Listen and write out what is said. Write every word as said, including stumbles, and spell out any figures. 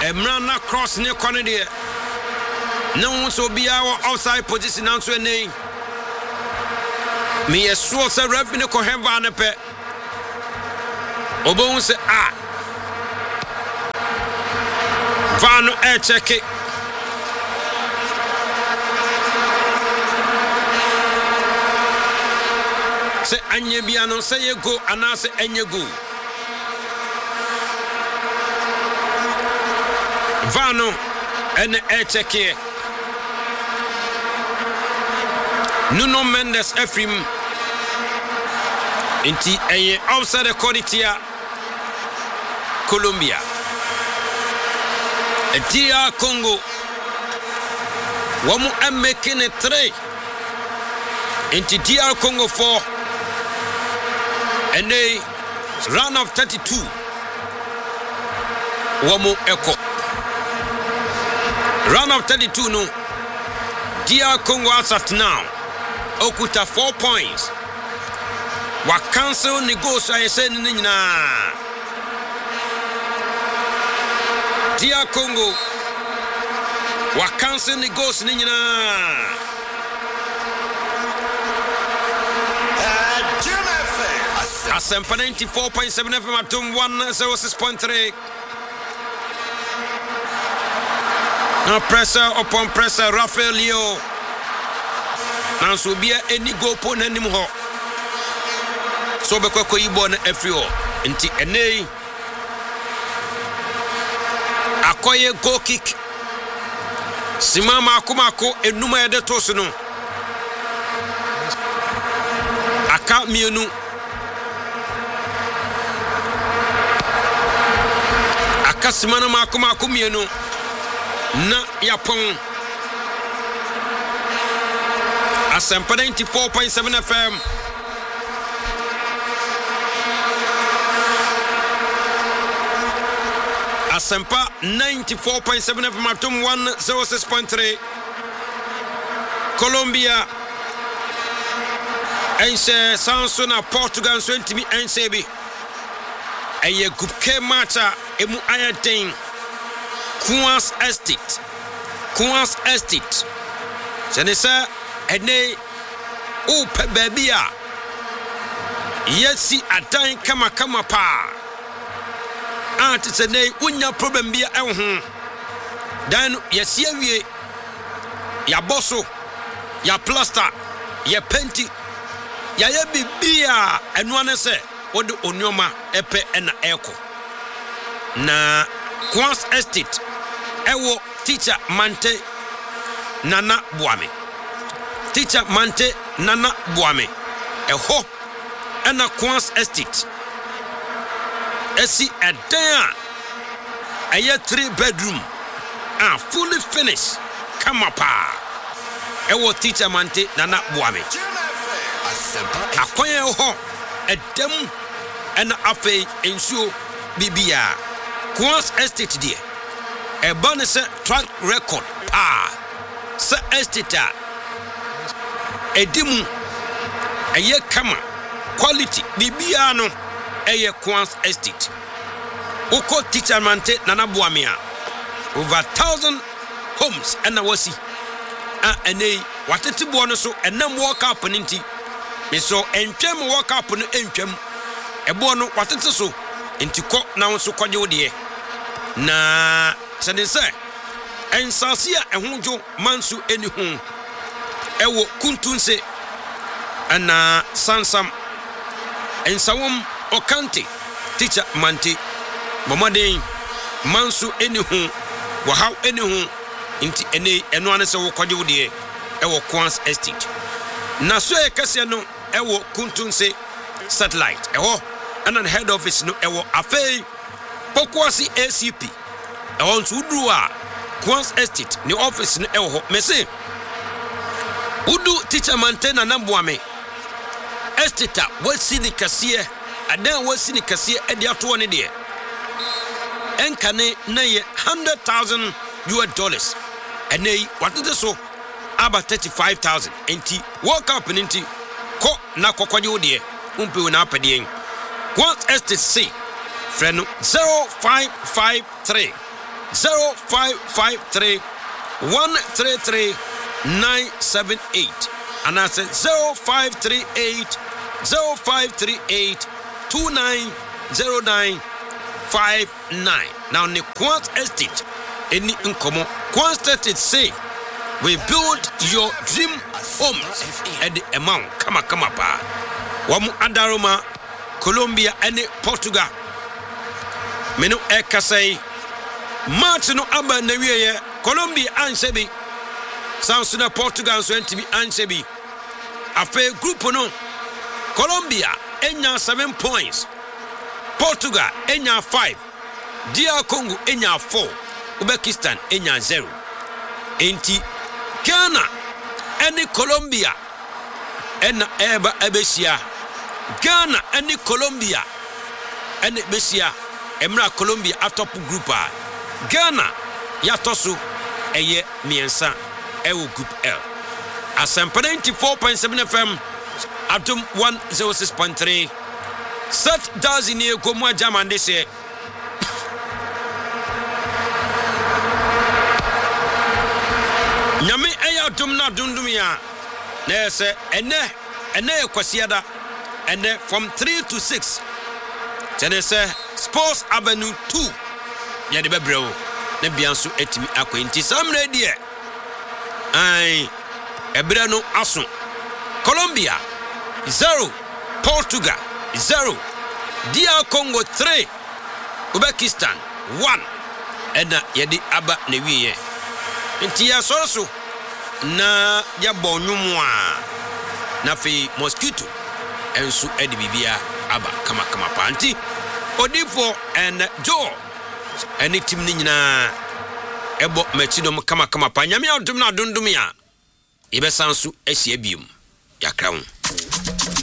Emrana cross near corner there. No one so be our outside position answer name. Me a source of revenue ko have an a pet. Obon say ah. Vano air check it. Say anye biano say you go and I say anye go. Vano and the air check here. Nuno Mendes Ephraim inti eye outside the Coritia Colombia. D R Congo Wamu am making a three into D R Congo four and a run of thirty-two. Wamu Echo run of thirty-two no D R Congo as at now Okuta four points. Wa cancel negotiation nina. D R Congo wa cancel negotiation nina. Asempa ninety-four point seven F M at one oh six point three. Now pressure upon pressure Rafael Leo. Now so be any go pon anim ho. So be kwako yibo na afio nti ene akoye goal kick. Simama akomako enuma yede toso no. Aka mienu. Aka simana akomako mienu. Na yapon. Asempa ninety-four point seven F M. Asempa ninety-four point seven F M atum one oh six point three. Colombia Ense Sansona Portugal twenty Ensebi. Eye gupke matcha emu ayaten Kuans Estate. Kuans Estate. Senesa ene o pe baby a yesi adan kama kama pa ante se nei unya problem bia ehun dan yesi awie ya boso ya plaster ya penti ya ya bibia enu ane se wode onyoma epe ena eko na Quans Estate ewo teacher Mante Nana Buame. Teacher Mante Nana Buame. Eho ena Quans Estate. Esi edea aye three bedroom and fully finished. Come up. Ewo teacher Mante Nana Buame. Akoye ho edem ena afe ensure bibia. Quans Estate die. E bonus track record. Ah. Sa estate a edimu eye kama quality bibia no eye Quans Estate. Uko teacher Mante Nana Buame a over thousand homes ena wasi a ene watete bo no so enam walk up ninti me so entwem walk up no entwem ebo no watete so enti ko na so kwaje wode na sense ensasia ehunjo mansu enihu ewo kuntunse ana sansam ensawom okante teacher Mante momaden mansu enihu wo haw enihu inti ene eno ane se wo kwaje wode ewo Quans Estate na so e kase no ewo kuntunse satellite ewo ana head office no ewo afei pokwasi A C P ewo nsudru a Quans Estate ni office ni ewo mese udu teacher Mante Nana Buame estate wasi ni kase adan wasi ni kase edi ato ne de enkane na ye one hundred thousand U S dollars ene watete so aba thirty-five thousand enti walk up enti ko na kokwaje wode umpe na apede Quans Estate C freno zero five five three zero five five three one three three nine seven eight and I said zero five three eight zero five three eight two nine zero nine five nine. Now the Quant Estate any incomo Quant Estate say we build your dream homes at the amount kama kama pa wamu adaroma Colombia and Portugal menu ekasai March no aba na wiye Colombia ansebi Sansuna Portugal so ntimi ansebi afa group no Colombia enya seven points Portugal enya five D R Congo enya four Uzbekistan enya zero enti Ghana and Colombia and eba ebesia Ghana and Colombia and besia emra Colombia atop group a Ghana yatosu eye miensa ewo group L Asempa ninety-four point seven F M Atom one oh six point three Sat Dazini Gomwa Jaman de se Nyame eya dum na dundumia na se ene ene kwasiada ene from three to six Tenese Sports Avenue two ya de bebreo na bianso etimi akwenti samre die ai ebere no aso Colombia zero Portugal zero D R Congo three Uzbekistan one ena yedi aba na wiye nti ya sorso na ya bonyumwa na fi mosquito ensu edi bibia aba kama kama panti Odifo and Joe any team ni nyina ebo machidom kama kama pa nyame adum na dundum ya ibe sansu esie bium yakra